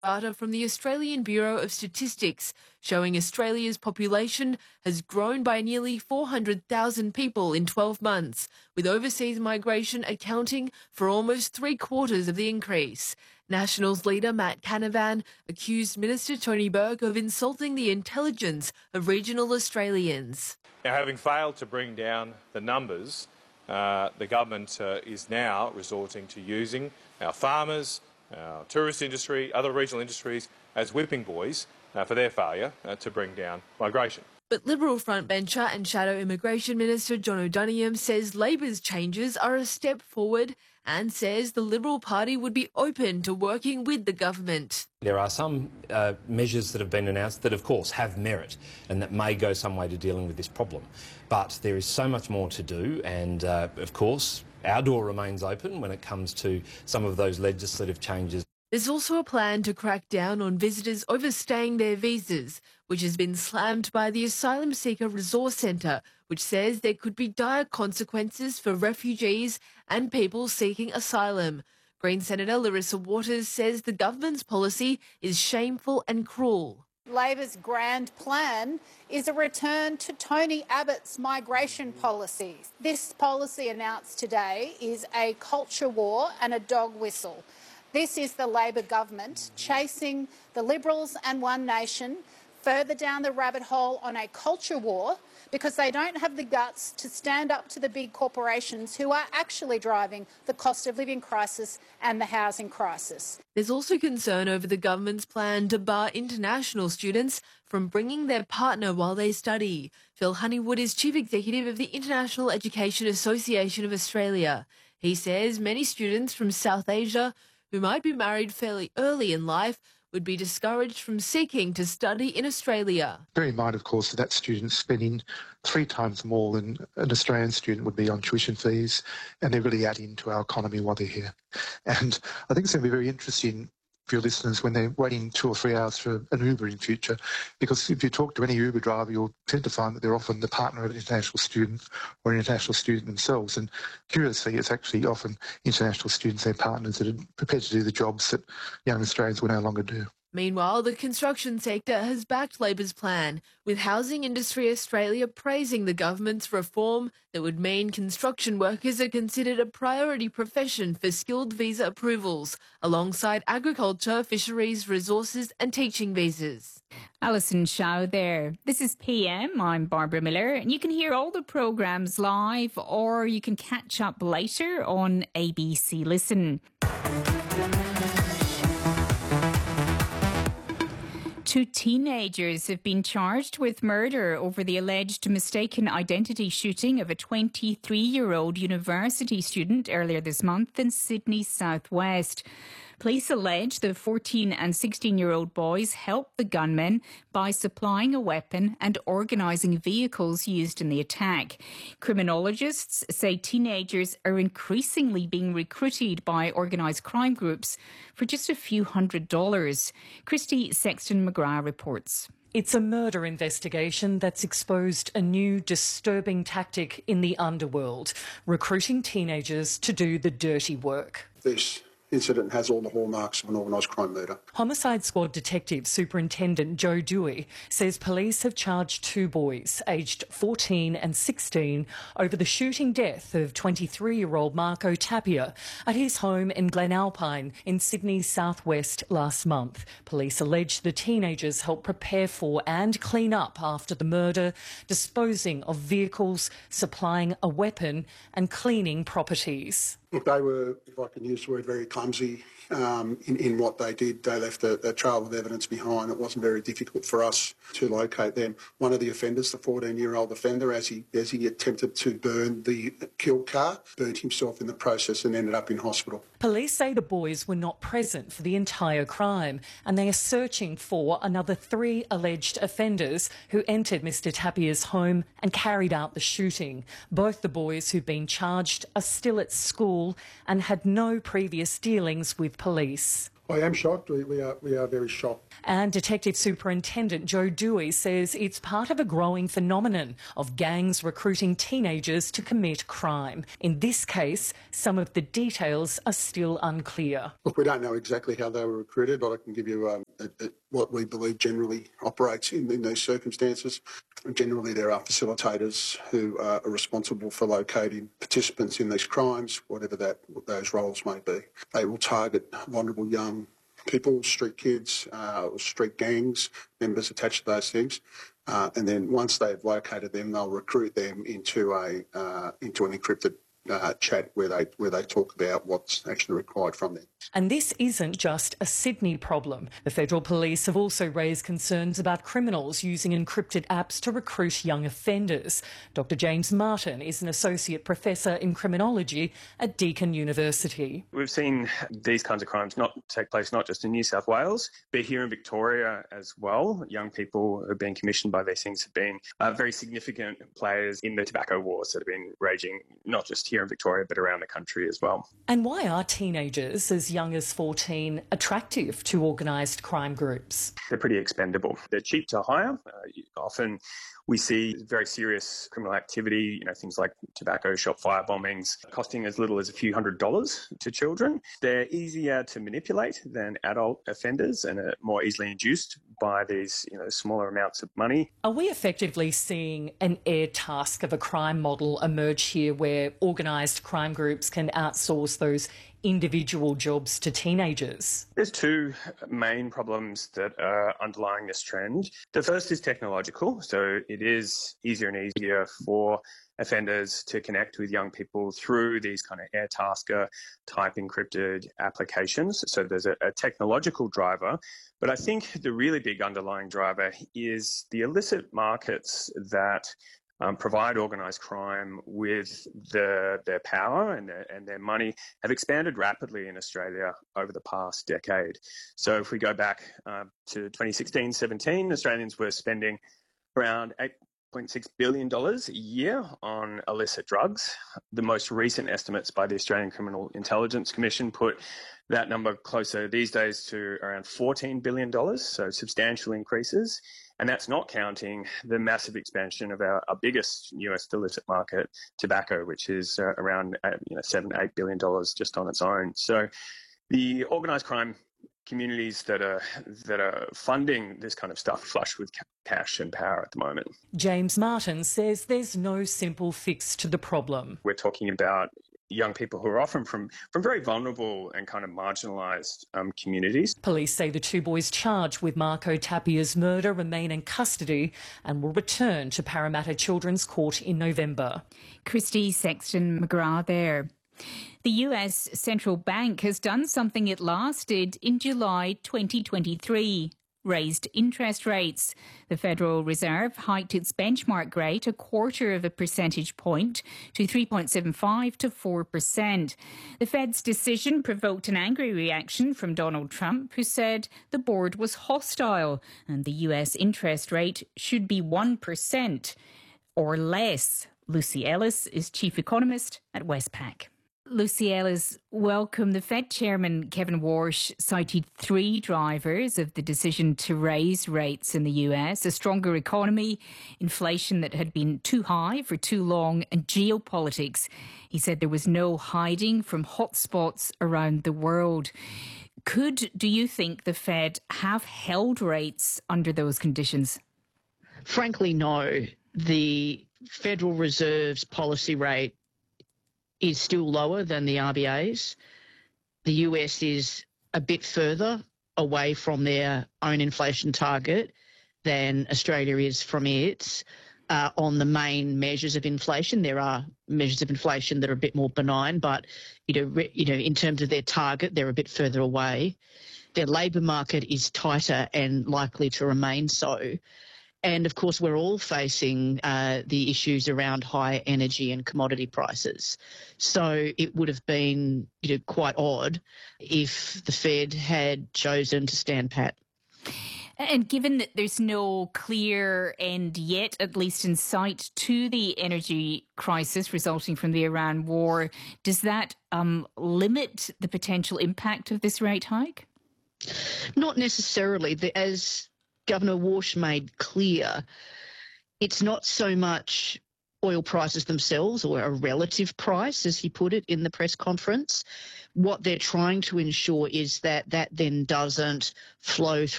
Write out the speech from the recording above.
Data from the Australian Bureau of Statistics showing Australia's population has grown by nearly 400,000 people in 12 months, with overseas migration accounting for almost three-quarters of the increase. Nationals leader Matt Canavan accused Minister Tony Burke of insulting the intelligence of regional Australians. Now, having failed to bring down the numbers, the government is now resorting to using our farmers, our tourist industry, other regional industries as whipping boys for their failure to bring down migration. But Liberal frontbencher and Shadow Immigration Minister John O'Donoghue says Labor's changes are a step forward and says the Liberal Party would be open to working with the government. There are some measures that have been announced that, of course, have merit and that may go some way to dealing with this problem. But there is so much more to do and, of course, our door remains open when it comes to some of those legislative changes. There's also a plan to crack down on visitors overstaying their visas, which has been slammed by the Asylum Seeker Resource Centre, which says there could be dire consequences for refugees and people seeking asylum. Green Senator Larissa Waters says the government's policy is shameful and cruel. Labor's grand plan is a return to Tony Abbott's migration policies. This policy announced today is a culture war and a dog whistle. This is the Labor government chasing the Liberals and One Nation further down the rabbit hole on a culture war because they don't have the guts to stand up to the big corporations who are actually driving the cost of living crisis and the housing crisis. There's also concern over the government's plan to bar international students from bringing their partner while they study. Phil Honeywood is Chief Executive of the International Education Association of Australia. He says many students from South Asia who might be married fairly early in life would be discouraged from seeking to study in Australia. Bear in mind, of course, that student's spending 3 times more than an Australian student would be on tuition fees, and they're really adding to our economy while they're here. And I think it's going to be very interesting for your listeners when they're waiting 2 or 3 hours for an Uber in future, because if you talk to any Uber driver, you'll tend to find that they're often the partner of an international student or an international student themselves. And curiously, it's actually often international students, their partners, that are prepared to do the jobs that young Australians will no longer do. Meanwhile, the construction sector has backed Labor's plan, with Housing Industry Australia praising the government's reform that would mean construction workers are considered a priority profession for skilled visa approvals, alongside agriculture, fisheries, resources and teaching visas. Alison Shaw there. This is PM. I'm Barbara Miller, and you can hear all the programmes live or you can catch up later on ABC Listen. 2 teenagers have been charged with murder over the alleged mistaken identity shooting of a 23-year-old university student earlier this month in Sydney's southwest. Police allege the 14 and 16-year-old boys helped the gunmen by supplying a weapon and organising vehicles used in the attack. Criminologists say teenagers are increasingly being recruited by organised crime groups for just a few $100s. Christy Sexton-McGrath reports. It's a murder investigation that's exposed a new disturbing tactic in the underworld, recruiting teenagers to do the dirty work. This incident has all the hallmarks of an organised crime murder. Homicide Squad Detective Superintendent Joe Dewey says police have charged 2 boys, aged 14 and 16, over the shooting death of 23-year-old Marco Tapia at his home in Glenalpine in Sydney's southwest last month. Police allege the teenagers helped prepare for and clean up after the murder, disposing of vehicles, supplying a weapon and cleaning properties. Look, they were, if I can use the word, very clumsy in what they did. They left a trail of evidence behind. It wasn't very difficult for us to locate them. One of the offenders, the 14-year-old offender, as he attempted to burn the killed car, burnt himself in the process and ended up in hospital. Police say the boys were not present for the entire crime, and they are searching for another 3 alleged offenders who entered Mr Tapia's home and carried out the shooting. Both the boys who've been charged are still at school and had no previous dealings with police. I am shocked. We are very shocked. And Detective Superintendent Joe Dewey says it's part of a growing phenomenon of gangs recruiting teenagers to commit crime. In this case, some of the details are still unclear. Look, we don't know exactly how they were recruited, but I can give you what we believe generally operates in these circumstances. Generally, there are facilitators who are responsible for locating participants in these crimes, whatever those roles may be. They will target vulnerable young people, street kids, street gangs, members attached to those things. And then once they've located them, they'll recruit them into an encrypted chat where they talk about what's actually required from them. And this isn't just a Sydney problem. The Federal Police have also raised concerns about criminals using encrypted apps to recruit young offenders. Dr. James Martin is an Associate Professor in Criminology at Deakin University. We've seen these kinds of crimes not take place not just in New South Wales, but here in Victoria as well. Young people who have been commissioned by these things have been very significant players in the tobacco wars that have been raging not just here in Victoria but around the country as well. And why are teenagers as young as 14 attractive to organised crime groups? They're pretty expendable. They're cheap to hire. Often we see very serious criminal activity, things like tobacco shop fire bombings, costing as little as a few $100s to children. They're easier to manipulate than adult offenders and are more easily induced by these, smaller amounts of money. Are we effectively seeing an air task of a crime model emerge here where organised crime groups can outsource those individual jobs to teenagers? There's two main problems that are underlying this trend. The first is technological. So it is easier and easier for offenders to connect with young people through these kind of Airtasker type encrypted applications. So there's a technological driver. But I think the really big underlying driver is the illicit markets that provide organised crime with their power and their money have expanded rapidly in Australia over the past decade. So if we go back to 2016-17, Australians were spending around $8.6 billion a year on illicit drugs. The most recent estimates by the Australian Criminal Intelligence Commission put that number closer these days to around $14 billion, so substantial increases. And that's not counting the massive expansion of our biggest newest illicit market, tobacco, which is around $7-8 billion just on its own. So the organised crime communities that are funding this kind of stuff flush with cash and power at the moment. James Martin says there's no simple fix to the problem. We're talking about young people who are often from very vulnerable and kind of marginalised communities. Police say the two boys charged with Marco Tapia's murder remain in custody and will return to Parramatta Children's Court in November. Christy Sexton-McGrath there. The US Central Bank has done something it last did in July 2023. Raised interest rates. The Federal Reserve hiked its benchmark rate 0.25 percentage point to 3.75 to 4%. The Fed's decision provoked an angry reaction from Donald Trump, who said the board was hostile and the US interest rate should be 1% or less. Lucy Ellis is chief economist at Westpac. Lucy Ellis, welcome. The Fed Chairman Kevin Warsh cited three drivers of the decision to raise rates in the US: a stronger economy, inflation that had been too high for too long, and geopolitics. He said there was no hiding from hotspots around the world. Do you think the Fed have held rates under those conditions? Frankly, no. The Federal Reserve's policy rate is still lower than the RBA's. The US is a bit further away from their own inflation target than Australia is from its. On the main measures of inflation, there are measures of inflation that are a bit more benign, but in terms of their target, they're a bit further away. Their labour market is tighter and likely to remain so. And, of course, we're all facing the issues around high energy and commodity prices. So it would have been quite odd if the Fed had chosen to stand pat. And given that there's no clear end yet, at least in sight, to the energy crisis resulting from the Iran war, does that limit the potential impact of this rate hike? Not necessarily. As Governor Walsh made clear, it's not so much oil prices themselves or a relative price, as he put it in the press conference. What they're trying to ensure is that that then doesn't flow through